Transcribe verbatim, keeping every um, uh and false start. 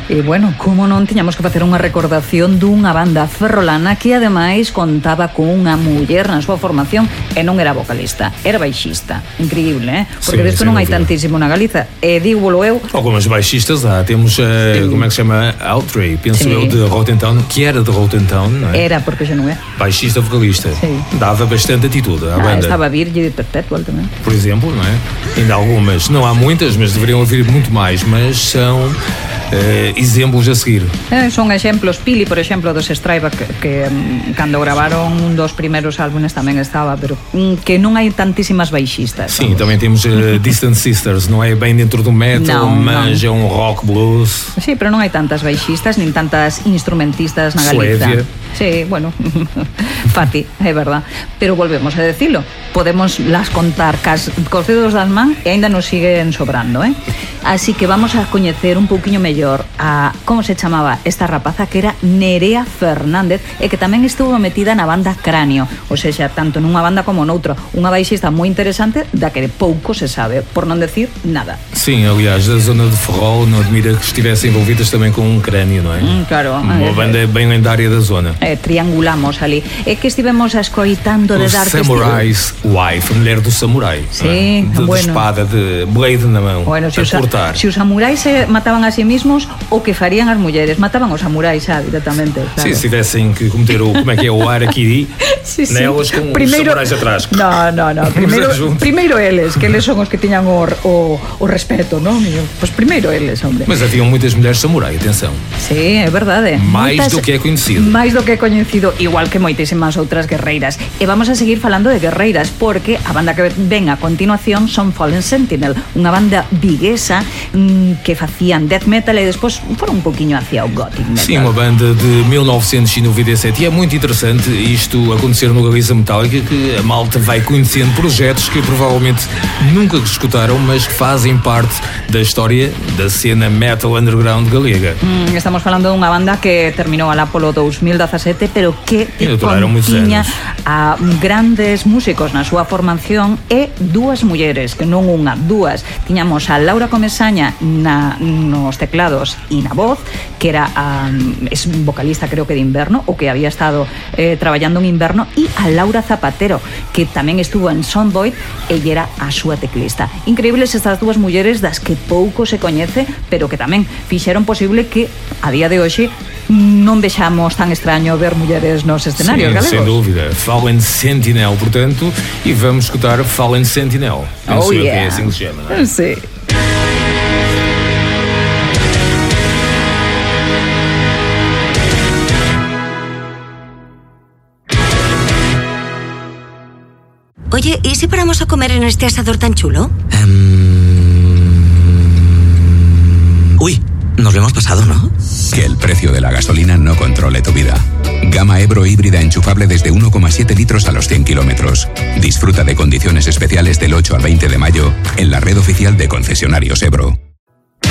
E, bueno, como non, tiñamos que facer unha recordación dunha banda ferrolana que, ademais, contaba con unha muller na súa formación e non era vocalista, era baixista. Increíble, eh? Porque sí, desto non hai tantísimo na Galiza. E dígolo eu... Algumas baixistas lá. Temos, uh, sí. como é que se chama? Autry, penso sí. eu, de Rotten Town, que era de Rotten Town, não é? Era, porque já não é. Baixista vocalista. Sim. Dava bastante atitude à ah, banda. Estava a Virgem Perpetual também. Por exemplo, não é? Ainda algumas. Não há muitas, mas deveriam haver muito mais. Mas são uh, exemplos a seguir. Eh, son exemplos. Pili, por exemplo, dos Straiba, que, que um, cando gravaron un dos primeiros álbumes tamén estaba, pero um, que non hai tantísimas baixistas. Sim, vamos. Também temos uh, Distant Sisters. Não é bem dentro do metal, não, mas não. é um rock blues. Sí, pero non hai tantas baixistas, nin tantas instrumentistas na Galiza. Suecia. Sí, bueno, Fati, é verdad. Pero volvemos a decilo, podemos las contar cas, cos dedos das man e ainda nos siguen sobrando, eh? Así que vamos a coñecer un pouquiño mellor a como se chamaba esta rapaza, que era Nerea Fernández, e que tamén estuvo metida na banda Cráneo, ou seja, tanto nunha banda como noutra, unha baixista moi interesante da que pouco se sabe, por non decir nada. Sim, aliás, da zona de Ferrol não admira que estivessem envolvidas também com um Crâneo, não é? Mm, claro. Uma banda bem lendária da zona. Eh, triangulamos ali. É que estivemos a escoitando de dar Samurais Wife, a mulher do samurai. Sí, de, bueno. de espada, de blade na mão, bueno, se a os, cortar. Se os samurais se mataban a si mismos, o que farían as mulleres? Mataban os samurais xa directamente, claro. Sim, se tivessem que cometer o, como é que é, o Harakiri, sí, sí. nelas com primeiro, os samurais atrás. No, no, no, primeiro, primeiro eles, que eles son os que tiñan o, o, o respeto, non? Pois primeiro eles, hombre. Mas haviam muitas mulheres samurai, atenção. Sí, é verdade. Mais Muitas, do que é conhecido. Mais do que é conhecido, igual que moitísimas outras guerreiras. E vamos a seguir falando de guerreiras, porque a banda que ven a continuación son Fallen Sentinel, unha banda viguesa mmm, que facían death metal e despois foron un poquinho hacia o gothic metal. Sim, uma banda de mil novecentos e noventa e sete, e é muito interessante isto acontecer no Galiza Metálica, que a malta vai conhecendo projetos que provavelmente nunca escutaram, mas que fazem parte da história da cena metal underground galega. Mm, estamos falando dunha banda que terminou alá polo dos mil dezasete, pero que contiña a grandes músicos na súa formación e dúas mulleres, que non unha, dúas. Tiñamos a Laura Comesaña na, nos teclados e na voz, que era a, es vocalista creo que de Inverno, o que había estado eh, traballando en Inverno, e a Laura Zapatero, que tamén estuvo en Soundvoid e era a súa teclista. Increíbles estas dúas mulleres das que pouco se coñece, pero que tamén fixeron posible que a día de hoxe non vexamos tan extraño ver mulleres nos escenarios galegos. Sem dúvida. Fallen Sentinel, portanto, e vamos escutar Fallen Sentinel. Oh, yeah. Que é assim que se chama, não é? Sí. Oye, ¿y si paramos a comer en este asador tan chulo? Um... Uy, nos lo hemos pasado, ¿no? Que el precio de la gasolina no controle tu vida. Gama Ebro híbrida enchufable desde uno coma siete litros a los cien kilómetros. Disfruta de condiciones especiales del ocho al veinte de mayo en la red oficial de concesionarios Ebro.